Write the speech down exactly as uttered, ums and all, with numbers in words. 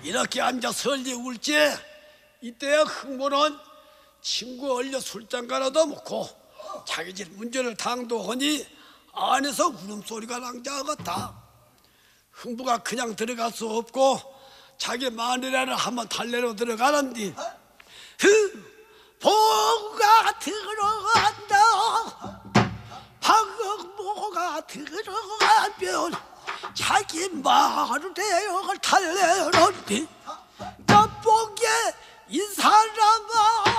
이렇게 앉아 설리 울지. 이때야 흥모는 친구 얼려 술잔 가라도 먹고 자기 집 문제를 당도하니 안에서 울음소리가 낭자하겠다. 흥부가 그냥 들어갈 수 없고 자기 마누라를 한번 달래러 들어가는디 흥보가 들어간다. 황흥모가 들어가면 자기 마누라를 달래러니 나보게 이 사람아